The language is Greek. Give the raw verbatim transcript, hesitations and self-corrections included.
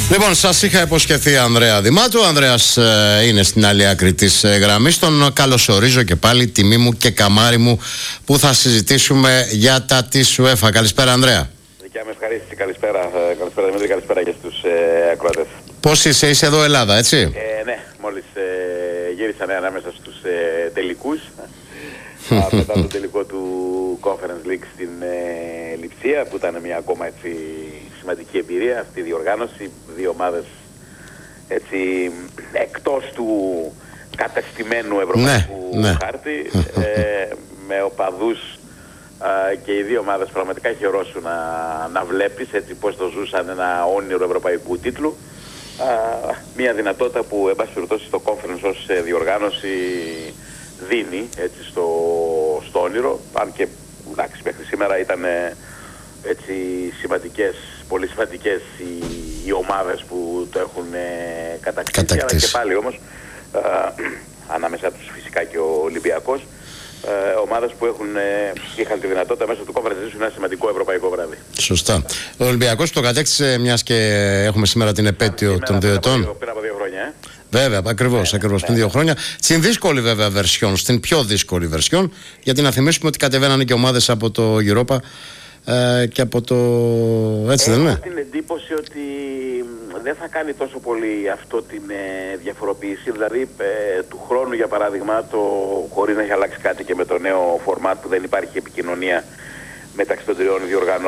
Λοιπόν, σας είχα υποσχεθεί Ανδρέα Δημάτου. Ο Ανδρέας ε, είναι στην άλλη άκρη της ε, γραμμής. Τον καλωσορίζω και πάλι, τιμή μου και καμάρι μου, που θα συζητήσουμε για τα της UEFA. Καλησπέρα, Ανδρέα. Δικιά με ευχαρίστηση. Καλησπέρα, ε, καλησπέρα Δημήτρη, καλησπέρα και στους ε, ακροατές. Πώς είσαι, είσαι εδώ Ελλάδα, έτσι? Ε, ναι, μόλις ε, γύρισα ναι, ανάμεσα στους ε, τελικούς. Μετά το τελικό του Conference League στην ε, Λειψία, που ήταν μια ακόμα έτσι σημαντική εμπειρία αυτή η διοργάνωση. Δύο ομάδες έτσι εκτός του κατεστημένου ευρωπαϊκού ναι, ναι. χάρτη, ε, με οπαδούς ε, και οι δύο ομάδες πραγματικά χαιρόσουν να, να βλέπεις έτσι πώς το ζούσαν ένα όνειρο ευρωπαϊκού τίτλου. Ε, μια δυνατότητα που εν πάση περιπτώσει στο Conference ως ε, διοργάνωση δίνει έτσι στο, στο όνειρο, αν και εντάξει, μέχρι σήμερα ήταν έτσι σημαντικές, πολύ σημαντικές οι, οι ομάδες που το έχουν ε, κατακτήσει, κατακτήσει, αλλά και πάλι όμως ε, ανάμεσα τους φυσικά και ο Ολυμπιακός, ε, ομάδες που έχουν, ε, είχαν τη δυνατότητα μέσω του Conference να ζήσουν ένα σημαντικό ευρωπαϊκό βράδυ. Σωστά. Ο Ολυμπιακός το κατέκτησε, μιας και έχουμε σήμερα την επέτειο σήμερα, των δύο ετών. Πριν από δύο χρόνια, ε. Βέβαια, ακριβώς, ναι, ακριβώς, ναι, πριν δύο χρόνια. Στην δύσκολη βέβαια βερσιόν, στην πιο δύσκολη βερσιόν, γιατί να θυμίσουμε ότι κατεβαίνανε και ομάδες από το Europa ε, και από το... έτσι δεν είναι? Έχω την εντύπωση ότι δεν θα κάνει τόσο πολύ αυτό την ε, διαφοροποίηση. Δηλαδή ε, του χρόνου για παράδειγμα, το, χωρίς να έχει αλλάξει κάτι και με το νέο φορμάτ που δεν υπάρχει επικοινωνία μεταξύ των τριών διοργανώσεων,